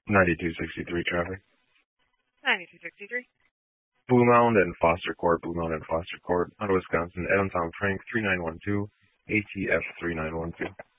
9263 traffic. 9263. Blue Mound and Foster Court, out of Wisconsin. Evan Tom Frank, 3912, ATF 3912.